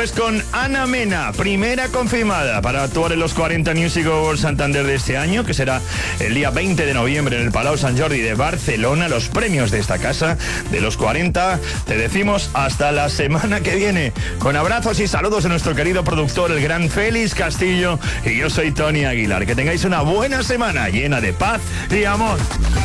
Pues con Ana Mena, primera confirmada para actuar en los 40 Music Awards Santander de este año, que será el día 20 de noviembre en el Palau Sant Jordi de Barcelona, los premios de esta casa de los 40. Te decimos hasta la semana que viene, con abrazos y saludos de nuestro querido productor, el gran Félix Castillo, y yo soy Tony Aguilar. Que tengáis una buena semana llena de paz y amor.